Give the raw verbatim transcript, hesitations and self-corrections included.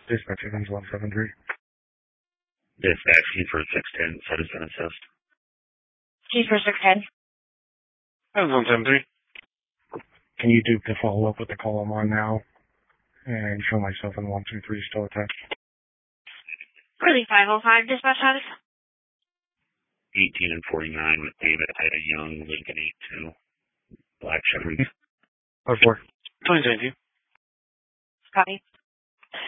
Dispatch Evans one seven three. Dispatch, Chief for six ten, Citizen Assist. Chief for six ten. Evans one seven three. Can you do the follow-up with the call I'm on now? And show myself in one two three still attached. Really five oh five, dispatch status? eighteen and forty-nine with David Ida Young, Lincoln eight two. Black Chevy. Oh four. twenty seventeen. Copy.